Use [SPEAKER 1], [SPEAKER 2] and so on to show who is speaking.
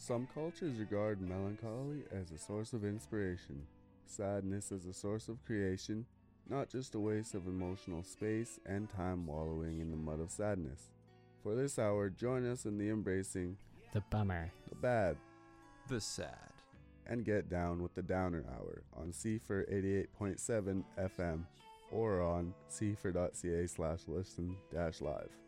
[SPEAKER 1] Some cultures regard melancholy as a source of inspiration, sadness as a source of creation, not just a waste of emotional space and time wallowing in the mud of sadness. For this hour, join us in the embracing,
[SPEAKER 2] the bummer,
[SPEAKER 1] the bad,
[SPEAKER 3] the sad,
[SPEAKER 1] and get down with the downer hour on CFR 88.7 FM or on cfer.ca/listen-live.